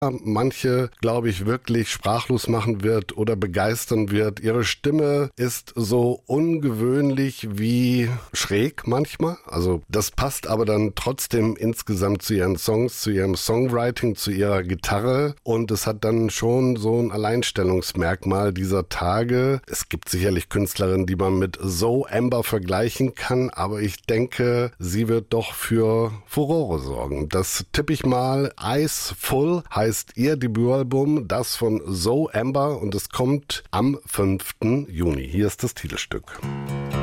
manche, glaube ich, wirklich sprachlos machen wird oder begeistern wird. Ihre Stimme ist so ungewöhnlich wie schräg manchmal. Also das passt aber dann trotzdem insgesamt zu ihren Songs, zu ihrem Songwriting, zu ihrer Gitarre. Und es hat dann schon so ein Alleinstellungsmerkmal dieser Tage. Es gibt sicherlich Künstlerinnen, die man mit Zoe Amber vergleichen kann, aber ich denke, sie wird doch für Furore sorgen. Das tippe ich mal. Eyes Full heißt ihr Debütalbum, das von Zoe Amber, und es kommt am 5. Juni. Hier ist das Titelstück.